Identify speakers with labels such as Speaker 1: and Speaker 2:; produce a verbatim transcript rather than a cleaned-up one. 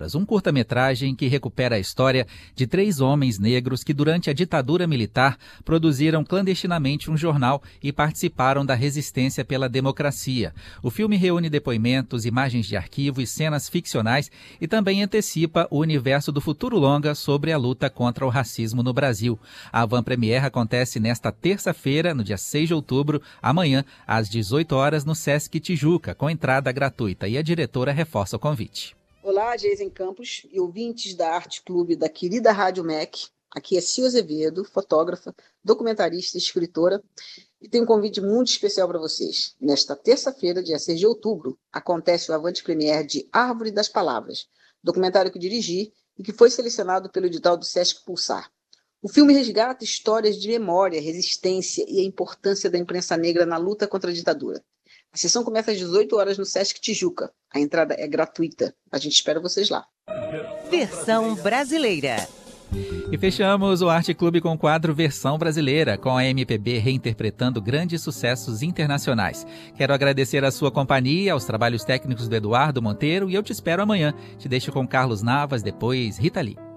Speaker 1: Palavras, um curta-metragem que recupera a história de três homens negros que durante a ditadura militar produziram clandestinamente um jornal e participaram da resistência pela democracia. O filme reúne depoimentos, imagens de arquivo e cenas ficcionais e também antecipa o universo do futuro longa sobre a luta contra o racismo no Brasil. A avant-première acontece nesta terça-feira, no dia seis de outubro, amanhã, às dezoito horas, no Sesc Tijuca, com entrada gratuita, e a diretora reforça o convite.
Speaker 2: Olá, Geisen Campos e ouvintes da Arte Clube da querida Rádio M E C. Aqui é Cio Azevedo, fotógrafa, documentarista e escritora, e tenho um convite muito especial para vocês. Nesta terça-feira, dia seis de outubro, acontece o avant-première de Árvore das Palavras, documentário que dirigi e que foi selecionado pelo edital do Sesc Pulsar. O filme resgata histórias de memória, resistência e a importância da imprensa negra na luta contra a ditadura. A sessão começa às dezoito horas no Sesc Tijuca. A entrada é gratuita. A gente espera vocês lá.
Speaker 3: Versão brasileira.
Speaker 1: E fechamos o Arte Clube com o quadro Versão Brasileira, com a M P B reinterpretando grandes sucessos internacionais. Quero agradecer a sua companhia, aos trabalhos técnicos do Eduardo Monteiro, e eu te espero amanhã. Te deixo com Carlos Navas, depois Rita Lee.